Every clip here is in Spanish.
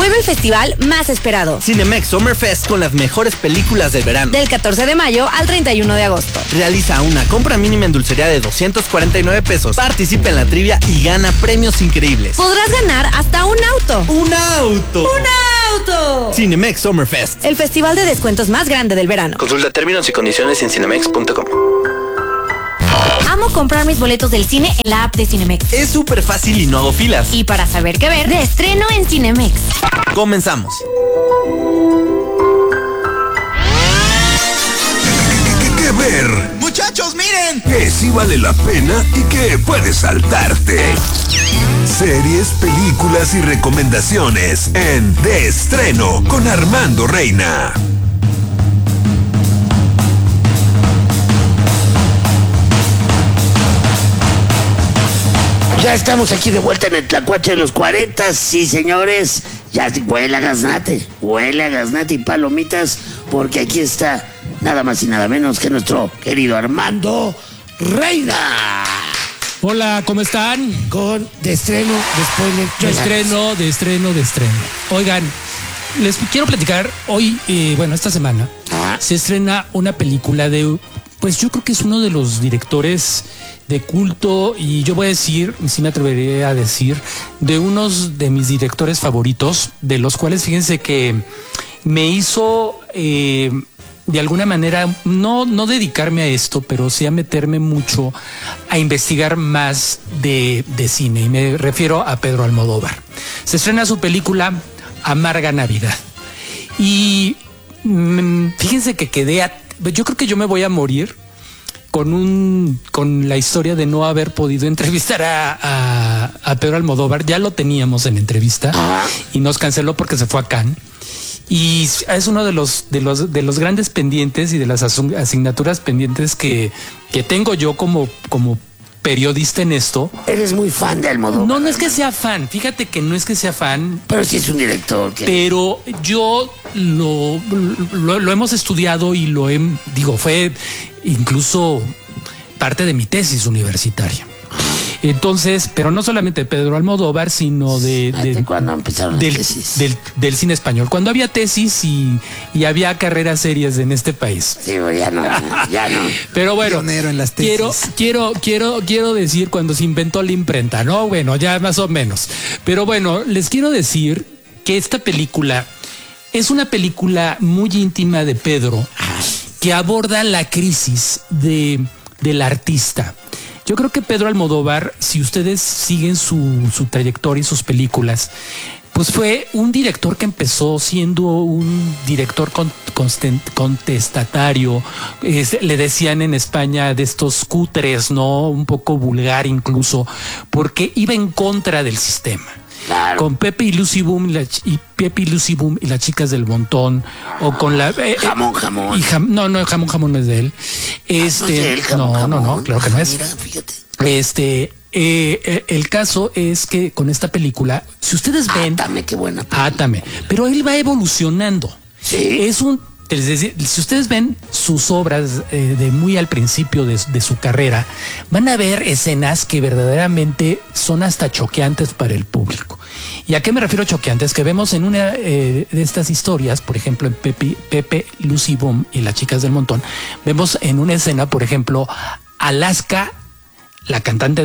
Vuelve el festival más esperado. Cinemex Summer Fest con las mejores películas del verano. Del 14 de mayo al 31 de agosto. Realiza una compra mínima en dulcería de 249 pesos. Participa en la trivia y gana premios increíbles. Podrás ganar hasta un auto. ¡Un auto! ¡Un auto! Cinemex Summer Fest. El festival de descuentos más grande del verano. Consulta términos y condiciones en cinemex.com. Amo comprar mis boletos del cine en la app de Cinemex. Es súper fácil y no hago filas. Y para saber qué ver, de estreno en Cinemex. Comenzamos. ¿Qué ver? Muchachos, miren. Que sí vale la pena y que puedes saltarte. Series, películas y recomendaciones en De Estreno con Armando Reina. Ya estamos aquí de vuelta en el Tlacuache de los 40, sí señores, ya huele a gaznate y palomitas, porque aquí está nada más y nada menos que nuestro querido Armando Reina. Hola, ¿cómo están? Con De Estreno, De estreno. Oigan, les quiero platicar hoy, esta semana, se estrena una película de, pues yo creo que es uno de los directores de culto, y yo voy a decir, si me atrevería a decir, de unos de mis directores favoritos, de los cuales fíjense que me hizo de alguna manera no dedicarme a esto, pero sí a meterme mucho a investigar más de cine, y me refiero a Pedro Almodóvar. Se estrena su película Amarga Navidad, y fíjense que yo creo que yo me voy a morir con la historia de no haber podido entrevistar a Pedro Almodóvar. Ya lo teníamos en entrevista y nos canceló porque se fue a Cannes. Y es uno de los grandes pendientes y de las asignaturas pendientes que tengo yo como periodista en esto. ¿Eres muy fan de Almodóvar? No es que sea fan, fíjate que no es que sea fan. Pero sí es un director. Pero yo lo hemos estudiado y fue incluso parte de mi tesis universitaria. Entonces, pero no solamente Pedro Almodóvar, sino ¿cuándo empezaron las tesis? Del cine español. Cuando había tesis y había carreras serias en este país. Sí, ya no. Pero bueno, pionero en las tesis. quiero decir cuando se inventó la imprenta, ¿no? Bueno, ya más o menos. Pero bueno, les quiero decir que esta película es una película muy íntima de Pedro, que aborda la crisis del artista. Yo creo que Pedro Almodóvar, si ustedes siguen su trayectoria y sus películas, pues fue un director que empezó siendo un director contestatario, le decían en España de estos cutres, ¿no? Un poco vulgar incluso, porque iba en contra del sistema. Claro. Con Pepe y Lucy Boom y las chicas del montón, o con la Jamón. No, jamón no es de él. No, claro que no es. Mira, fíjate. El caso es que con esta película, si ustedes ven, qué buena película. Átame, pero él va evolucionando. Sí. Es decir, si ustedes ven sus obras de muy al principio de su carrera, van a ver escenas que verdaderamente son hasta choqueantes para el público. ¿Y a qué me refiero choqueantes? Que vemos en una de estas historias, por ejemplo, en Pepe, Lucy Boom y las chicas del montón, vemos en una escena, por ejemplo, Alaska, la cantante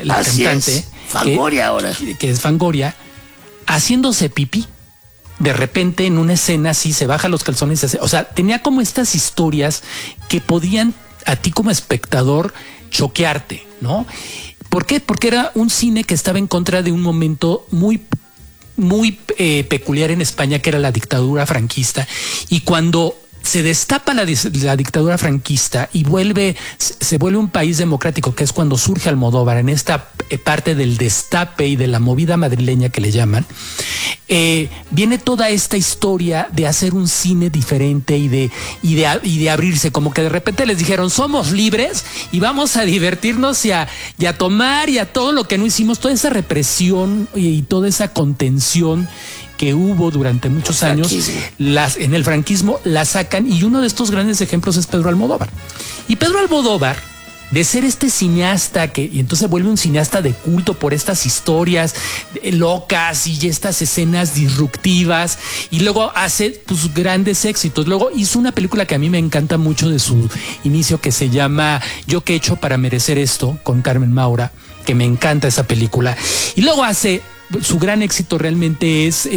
Fangoria ahora. Que es Fangoria, haciéndose pipí. De repente en una escena así se baja los calzones y o sea, tenía como estas historias que podían a ti como espectador choquearte, ¿no? ¿Por qué? Porque era un cine que estaba en contra de un momento muy peculiar en España, que era la dictadura franquista, y cuando se destapa la dictadura franquista y se vuelve un país democrático, que es cuando surge Almodóvar en esta parte del destape y de la movida madrileña que le llaman, viene toda esta historia de hacer un cine diferente y de abrirse, como que de repente les dijeron somos libres y vamos a divertirnos y a tomar y a todo lo que no hicimos, toda esa represión y toda esa contención que hubo durante muchos años, en el franquismo la sacan, y uno de estos grandes ejemplos es Pedro Almodóvar. Y Pedro Almodóvar, de ser este cineasta y entonces vuelve un cineasta de culto por estas historias locas y estas escenas disruptivas, y luego hace pues grandes éxitos. Luego hizo una película que a mí me encanta mucho de su inicio, que se llama Yo qué he hecho para merecer esto, con Carmen Maura, que me encanta esa película. Y luego hace, su gran éxito realmente es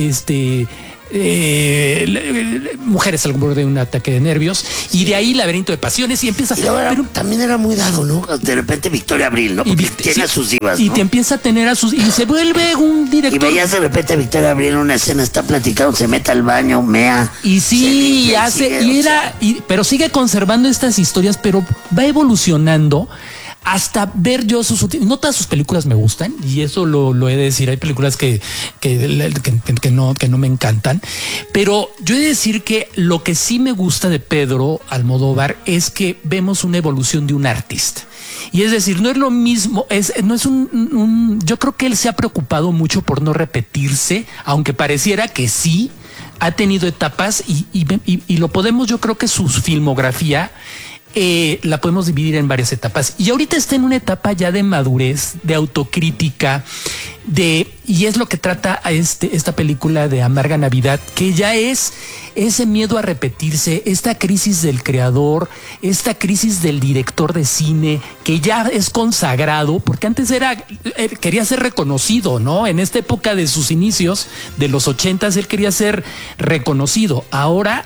Mujeres al borde de un ataque de nervios, y de ahí Laberinto de Pasiones, y empieza. Pero también era muy dado, ¿no? De repente Victoria Abril, ¿no? Porque tiene a sus divas, ¿no? Y te empieza a tener a sus, y se vuelve un director. Y veías de repente a Victoria Abril en una escena, está platicando, se mete al baño, mea. Y sí, pero sigue conservando estas historias, pero va evolucionando hasta ver yo no todas sus películas me gustan, y eso lo he de decir. Hay películas que no me encantan, pero yo he de decir que lo que sí me gusta de Pedro Almodóvar es que vemos una evolución de un artista. Y es decir, no es lo mismo, yo creo que él se ha preocupado mucho por no repetirse, aunque pareciera que sí, ha tenido etapas y lo podemos, yo creo que su filmografía la podemos dividir en varias etapas, y ahorita está en una etapa ya de madurez, de autocrítica, y es lo que trata a esta película de Amarga Navidad, que ya es ese miedo a repetirse, esta crisis del creador, esta crisis del director de cine, que ya es consagrado, porque antes quería ser reconocido, ¿no? En esta época de sus inicios, de los 80s, él quería ser reconocido. Ahora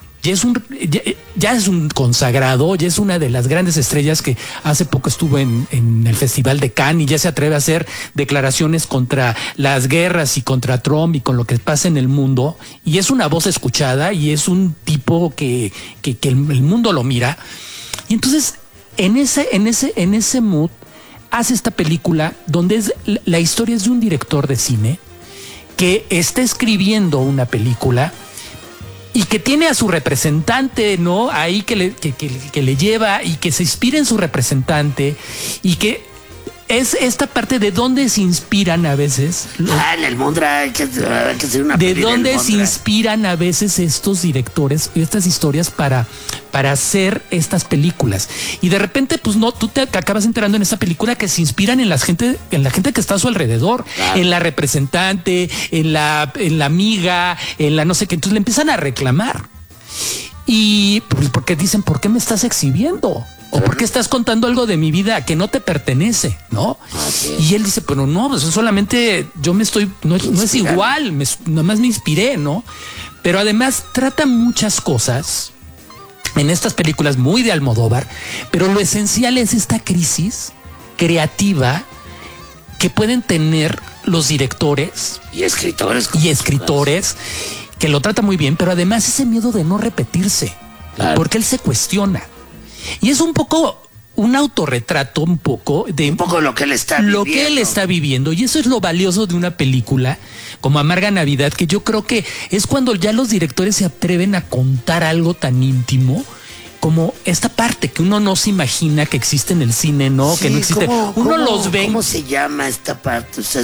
ya es un consagrado, ya es una de las grandes estrellas, que hace poco estuvo en el Festival de Cannes, y ya se atreve a hacer declaraciones contra las guerras y contra Trump y con lo que pasa en el mundo, y es una voz escuchada, y es un tipo que el mundo lo mira. Y entonces en ese mood hace esta película, donde la historia es de un director de cine que está escribiendo una película y que tiene a su representante, ¿no? Ahí que le lleva, y que se inspira en su representante, y que es esta parte de dónde se inspiran a veces. En el Mondra hay que hacer una de dónde se inspiran a veces estos directores, estas historias para hacer estas películas. Y de repente, pues no, tú te acabas enterando en esta película que se inspiran en la gente que está a su alrededor, claro, en la representante, en la amiga, en la no sé qué. Entonces le empiezan a reclamar. Y porque dicen, ¿por qué me estás exhibiendo? ¿O por qué estás contando algo de mi vida que no te pertenece, no? Y él dice, pero no, pues solamente yo no es igual, nomás me inspiré, ¿no? Pero además trata muchas cosas en estas películas muy de Almodóvar, pero lo esencial es esta crisis creativa que pueden tener los directores y escritores, que lo trata muy bien, pero además ese miedo de no repetirse, claro, porque él se cuestiona. Y es un poco un autorretrato, un poco lo que él está viviendo. Lo que él está viviendo. Y eso es lo valioso de una película como Amarga Navidad, que yo creo que es cuando ya los directores se atreven a contar algo tan íntimo como esta parte que uno no se imagina que existe en el cine, ¿no? Sí, que no existe. Uno los ve. ¿Cómo se llama esta parte? O sea,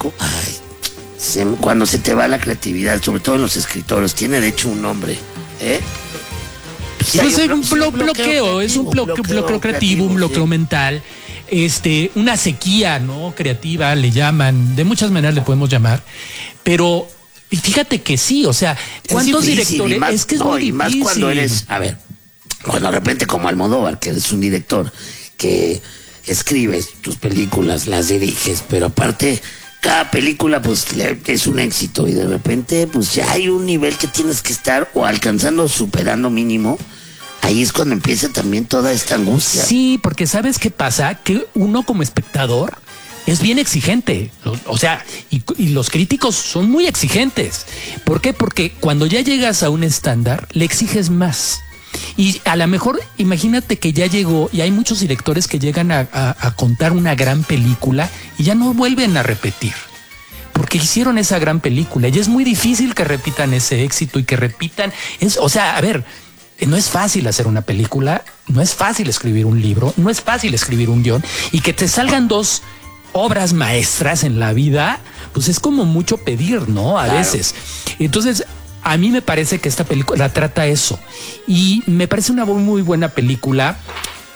cuando se te va la creatividad, sobre todo en los escritores, tiene de hecho un nombre, ¿eh? Pues es un bloqueo, es un bloqueo creativo, un bloqueo mental, una sequía, ¿no? Creativa le llaman, de muchas maneras le podemos llamar, pero fíjate que sí, o sea, ¿cuántos directores? Es que es muy difícil. Más cuando eres, cuando de repente como Almodóvar, que eres un director que escribes tus películas, las diriges, pero aparte cada película pues es un éxito, y de repente pues ya hay un nivel que tienes que estar o alcanzando o superando mínimo. Ahí es cuando empieza también toda esta angustia. Sí, porque ¿sabes qué pasa? Que uno como espectador es bien exigente. O sea, y los críticos son muy exigentes. ¿Por qué? Porque cuando ya llegas a un estándar, le exiges más. Y a lo mejor, imagínate que ya llegó, y hay muchos directores que llegan a contar una gran película y ya no vuelven a repetir, porque hicieron esa gran película, y es muy difícil que repitan ese éxito y que repitan. O sea, a ver, no es fácil hacer una película, no es fácil escribir un libro, no es fácil escribir un guión, y que te salgan dos obras maestras en la vida, pues es como mucho pedir, ¿no? A veces. Entonces, a mí me parece que esta película trata eso, y me parece una muy buena película.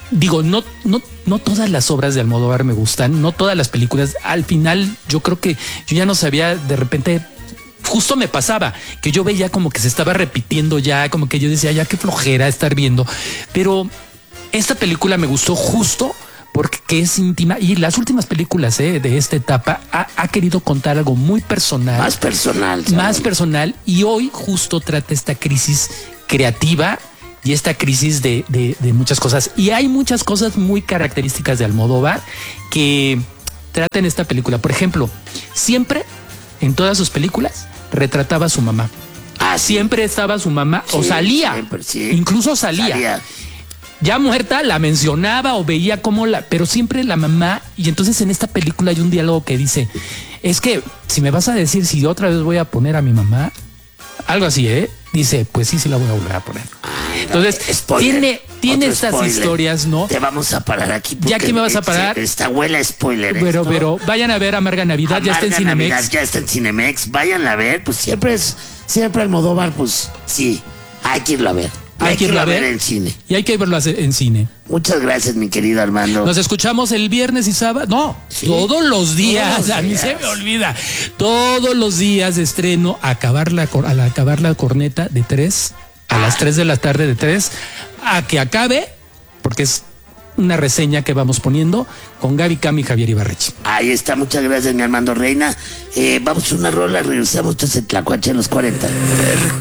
digo, no todas las obras de Almodóvar me gustan, no todas las películas. Al final, yo creo que yo ya no sabía, de repente, justo me pasaba que yo veía como que se estaba repitiendo ya, como que yo decía, ya qué flojera estar viendo. Pero esta película me gustó justo porque es íntima, y las últimas películas de esta etapa ha querido contar algo muy personal. Más personal. Más personal, y hoy justo trata esta crisis creativa y esta crisis de muchas cosas. Y hay muchas cosas muy características de Almodóvar que trata en esta película. Por ejemplo, siempre, en todas sus películas, retrataba a su mamá. Siempre estaba su mamá, o salía, siempre, sí. Incluso salía. Ya muerta, la mencionaba o veía cómo pero siempre la mamá. Y entonces en esta película hay un diálogo que dice, es que si me vas a decir si otra vez voy a poner a mi mamá, algo así, dice, pues sí la voy a volver a poner. Entonces, tiene estas spoiler. Historias, ¿no? Te vamos a parar aquí. ¿Ya que me vas a parar? Esta abuela spoiler. Pero vayan a ver Amarga Navidad, ya está en Cinemex. Navidad, ya está en Cinemex, vayan a ver, pues siempre Almodóvar, pues sí, hay que irlo a ver. Hay que irlo a ver en cine. Y hay que verlo en cine. Muchas gracias, mi querido Armando. Nos escuchamos el viernes y sábado. No, ¿sí? Todos los días. A mí se me olvida. Todos los días de estreno, al acabar la corneta de 3, a las 3 de la tarde de 3, a que acabe, porque es una reseña que vamos poniendo con Gaby Cam y Javier Ibarreche. Ahí está, muchas gracias, mi Armando Reina. Vamos a una rola, regresamos. Entonces, Tlacuache en los 40.